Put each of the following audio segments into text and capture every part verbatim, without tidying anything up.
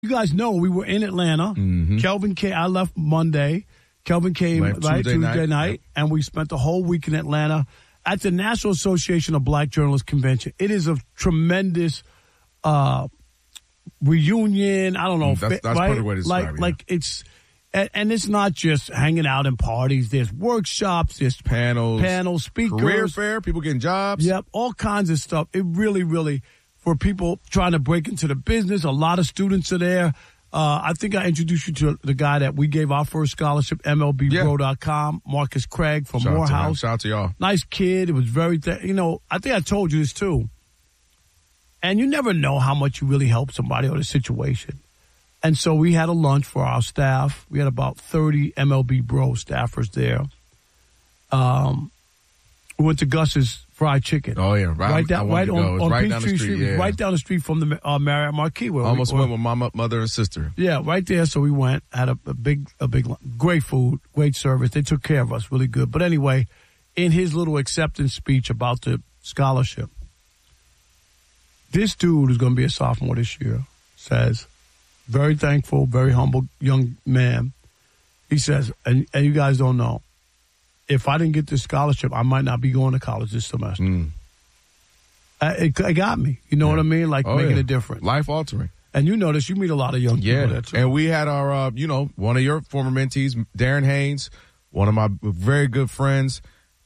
you guys know we were in Atlanta. Mm-hmm. Kelvin came. I left Monday. Kelvin came Left right Tuesday Tuesday night, night, yep. and we spent the whole week in Atlanta at the National Association of Black Journalists Convention. It is a tremendous uh, reunion. I don't know, That's, that's right? probably the way to describe like, it. like it's, and, and it's not just hanging out and parties. There's workshops. There's Panels. panels, speakers, Career fair, people getting jobs. Yep, all kinds of stuff. It really, really, for people trying to break into the business, a lot of students are there. Uh, I think I introduced you to the guy that we gave our first scholarship, M L B bro dot com, Marcus Craig from Shout out to him. Morehouse. Shout out to y'all. Nice kid. It was very, th- you know, I think I told you this too. And you never know how much you really help somebody or the situation. And so we had a lunch for our staff. We had about thirty M L B Bro staffers there. Um, we went to Gus's Fried Chicken. Oh, yeah. Right, right down, right on, on, on right Peachtree down the street. Street, Yeah. right down the street from the uh, Marriott Marquis. Where Almost we, went with mama, mother, and sister. Yeah, right there. So we went, had a, a big, a big, great food, great service. They took care of us really good. But anyway, in his little acceptance speech about the scholarship, this dude who's going to be a sophomore this year says, very thankful, very humble young man. He says, and, and you guys don't know, if I didn't get this scholarship, I might not be going to college this semester. Mm. Uh, it, it got me. You know yeah. what I mean? Like oh, making yeah. a difference. Life altering. And you notice you meet a lot of young yeah. people there too. And we had our, uh, you know, one of your former mentees, Darren Haynes, one of my very good friends.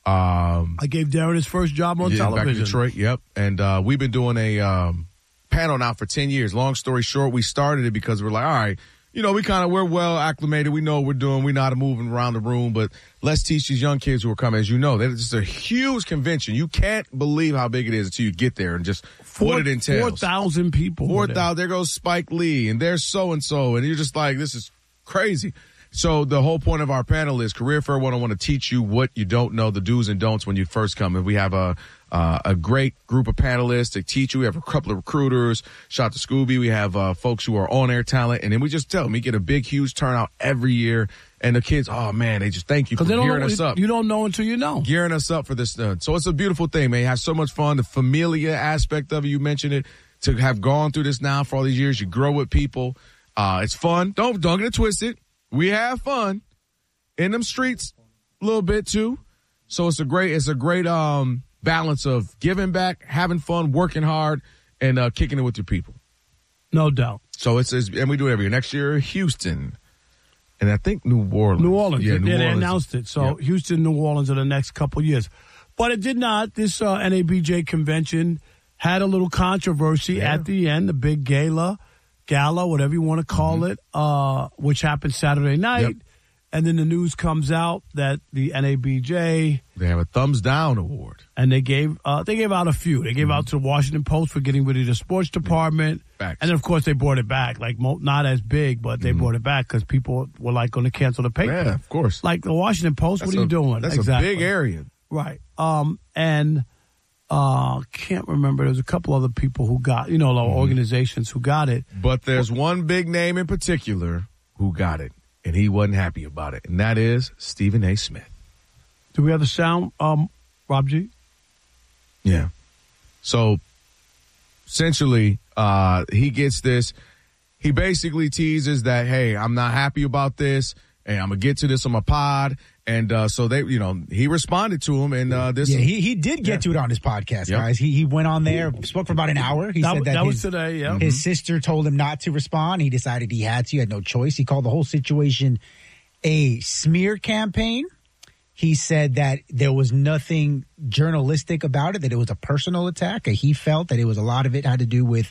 Um, I gave Darren his first job on yeah, television. Back in Detroit, yep. And uh, we've been doing a um, panel now for ten years. Long story short, we started it because we're like, all right, you know, we kind of, we're well acclimated. We know what we're doing. We know how to move around the room, but let's teach these young kids who are coming. As you know, it's just a huge convention. You can't believe how big it is until you get there and just Four, what it entails. four thousand people. four thousand. There goes Spike Lee, and there's so-and-so, and you're just like, this is crazy. So the whole point of our panel is Career Fair one oh one to teach you what you don't know, the do's and don'ts when you first come. And we have a uh, a great group of panelists to teach you. We have a couple of recruiters. Shout out to Scooby. We have uh, folks who are on-air talent. And then we just tell them, we get a big, huge turnout every year. And the kids, oh, man, they just thank you for they don't gearing know, us up. You don't know until you know. Gearing us up for this. Uh, so it's a beautiful thing, man. You have so much fun. The familia aspect of it, you mentioned it. To have gone through this now for all these years, you grow with people. Uh, it's fun. Don't, don't get it twisted. We have fun in them streets a little bit too. So it's a great, it's a great, um, balance of giving back, having fun, working hard, and, uh, kicking it with your people. No doubt. So it's, it's and we do it every year. Next year, Houston. And I think New Orleans. New Orleans. Yeah, yeah, New they Orleans. announced it. So Yep. Houston, New Orleans are the next couple of years. But it did not. This uh, N A B J convention had a little controversy Yeah. at the end, the big gala, gala, whatever you want to call Mm-hmm. it, uh, which happened Saturday night. Yep. And then the news comes out that the N A B J, They have a thumbs down award. and they gave uh, they gave out a few. They gave Mm-hmm. out to the Washington Post for getting rid of the sports department. Facts. And then, of course, they brought it back. Like, mo- not as big, but they brought it back because people were, like, going to cancel the paper. Yeah, of course. Like, the Washington Post, That's what are you a- doing? That's exactly. a big area. Right. Um, and uh, can't remember. There's a couple other people who got, you know, mm-hmm. organizations who got it. But there's one big name in particular who got it, and he wasn't happy about it, and that is Stephen A. Smith. Do we have the sound, um, Rob G? Yeah. So, essentially, uh, he gets this. He basically teases that, hey, I'm not happy about this, and I'm going to get to this on my pod. And uh, so they, you know, he responded to him, and uh, this. Yeah, he he did get yeah. to it on his podcast, yep. guys. He he went on there, spoke for about an hour. He that, said that, that his, was today. Yeah, his mm-hmm. sister told him not to respond. He decided he had to. He had no choice. He called the whole situation a smear campaign. He said that there was nothing journalistic about it, that it was a personal attack. He felt that it was a lot of it had to do with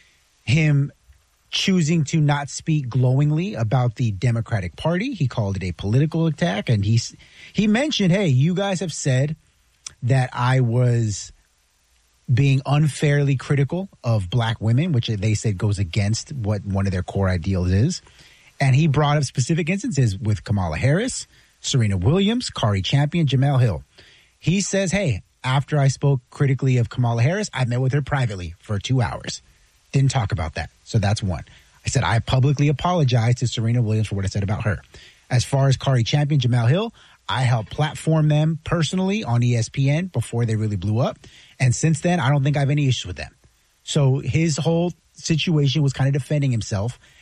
him choosing to not speak glowingly about the Democratic Party. He called it a political attack. And he, he mentioned, hey, you guys have said that I was being unfairly critical of black women, which they said goes against what one of their core ideals is. And he brought up specific instances with Kamala Harris, Serena Williams, Kari Champion, Jamel Hill. He says, hey, after I spoke critically of Kamala Harris, I met with her privately for two hours. Didn't talk about that. So that's one. I said, I publicly apologize to Serena Williams for what I said about her. As far as Kari Champion, Jamel Hill, I helped platform them personally on E S P N before they really blew up. And since then, I don't think I have any issues with them. So his whole situation was kind of defending himself.